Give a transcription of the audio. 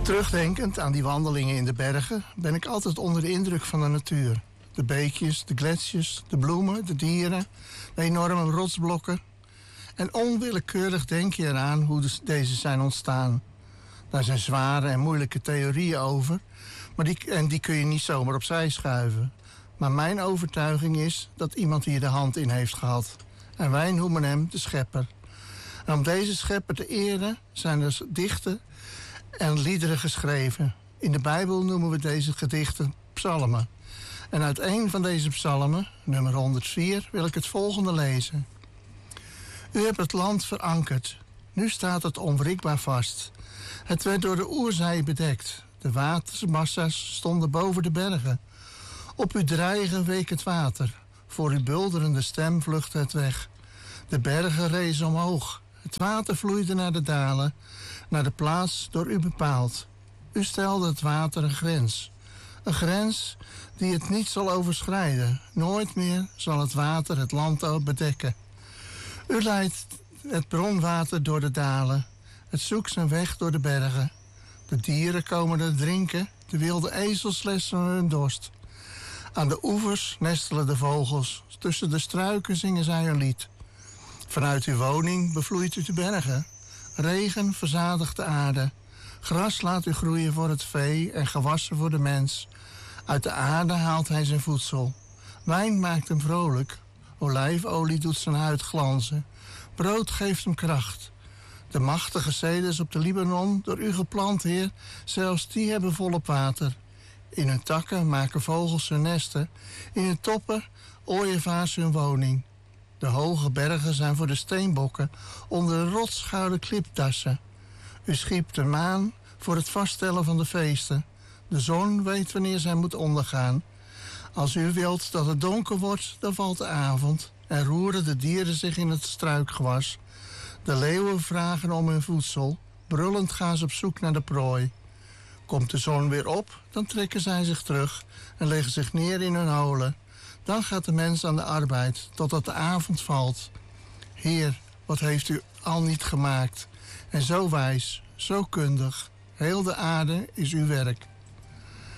Terugdenkend aan die wandelingen in de bergen ben ik altijd onder de indruk van de natuur. De beekjes, de gletsjers, de bloemen, de dieren, de enorme rotsblokken. En onwillekeurig denk je eraan hoe deze zijn ontstaan. Daar zijn zware en moeilijke theorieën over, maar die kun je niet zomaar opzij schuiven. Maar mijn overtuiging is dat iemand hier de hand in heeft gehad. En wij noemen hem de schepper. En om deze schepper te eren zijn er dichten en liederen geschreven. In de Bijbel noemen we deze gedichten psalmen. En uit een van deze psalmen, nummer 104, wil ik het volgende lezen. U hebt het land verankerd. Nu staat het onwrikbaar vast. Het werd door de oerzij bedekt. De watermassa's stonden boven de bergen. Op uw dreigen week het water. Voor uw bulderende stem vluchtte het weg. De bergen rezen omhoog. Het water vloeide naar de dalen, naar de plaats door u bepaald. U stelde het water een grens. Een grens die het niet zal overschrijden. Nooit meer zal het water het land bedekken. U leidt het bronwater door de dalen. Het zoekt zijn weg door de bergen. De dieren komen er drinken. De wilde ezels lessen hun dorst. Aan de oevers nestelen de vogels. Tussen de struiken zingen zij een lied. Vanuit uw woning bevloeit u de bergen. Regen verzadigt de aarde. Gras laat u groeien voor het vee en gewassen voor de mens. Uit de aarde haalt hij zijn voedsel. Wijn maakt hem vrolijk. Olijfolie doet zijn huid glanzen. Brood geeft hem kracht. De machtige ceders op de Libanon, door u geplant, Heer, zelfs die hebben volop water. In hun takken maken vogels hun nesten. In hun toppen ooievaars hun woning. De hoge bergen zijn voor de steenbokken onder de rotsgouden klipdassen. U schiep de maan voor het vaststellen van de feesten. De zon weet wanneer zij moet ondergaan. Als u wilt dat het donker wordt, dan valt de avond en roeren de dieren zich in het struikgewas. De leeuwen vragen om hun voedsel. Brullend gaan ze op zoek naar de prooi. Komt de zon weer op, dan trekken zij zich terug en leggen zich neer in hun holen. Dan gaat de mens aan de arbeid, totdat de avond valt. Heer, wat heeft u al niet gemaakt? En zo wijs, zo kundig. Heel de aarde is uw werk.